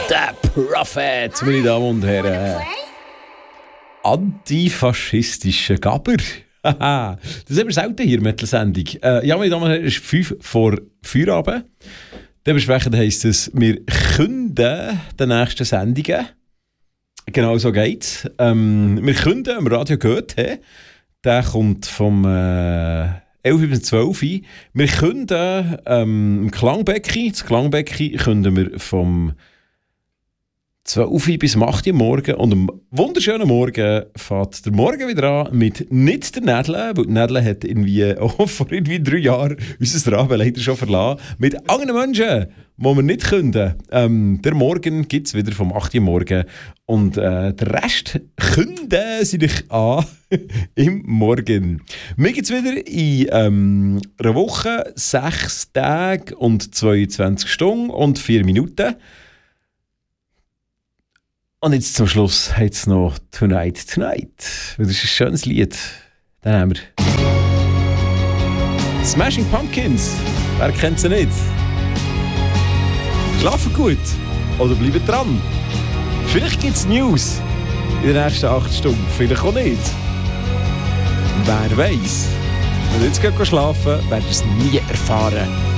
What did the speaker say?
Der Prophet, meine Damen und Herren. Antifaschistischer Gabber. Das haben wir selten hier mit der Sendung. Ja, meine Damen und Herren, es ist 5 vor Feierabend. Dementsprechend heisst es, wir künden die nächsten Sendungen. Genau so geht's. Wir künden am Radio Goethe. Der kommt vom 11 bis 12 Uhr. Wir künden im Klangbecki. Das Klangbecki künden wir vom 12 Uhr bis 8 Uhr morgen. Und am wunderschönen Morgen fährt der Morgen wieder an mit nicht der Nädle, weil die Nädle hat irgendwie vor 3 Jahren unser Raben leider schon verlassen. Mit anderen Menschen, die wir nicht künden. Der Morgen gibt es wieder vom 8 Uhr morgen. Und der Rest künden sie dich an im Morgen. Mir gibt es wieder in einer Woche 6 Tage und 22 Stunden und 4 Minuten. Und jetzt zum Schluss hat es noch Tonight, Tonight. Das ist ein schönes Lied. Dann haben wir Smashing Pumpkins. Wer kennt sie nicht? Schlafen gut oder bleiben dran. Vielleicht gibt es News in den ersten 8 Stunden. Vielleicht auch nicht. Wer weiß. Wenn wir jetzt schlafen, werden wir es nie erfahren.